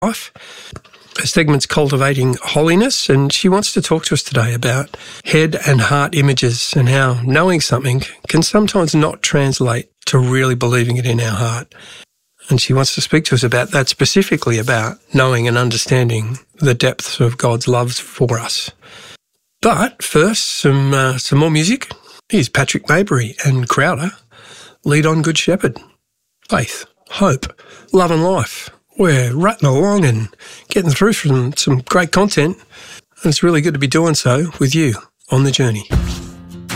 life. Her segment's Cultivating Holiness, and she wants to talk to us today about head and heart images and how knowing something can sometimes not translate to really believing it in our heart. And she wants to speak to us about that, specifically about knowing and understanding the depths of God's love for us. But first, some more music. Here's Patrick Maybury and Crowder, Lead on Good Shepherd. Faith, hope, love and life. We're rutting along and getting through some great content, and it's really good to be doing so with you on the journey.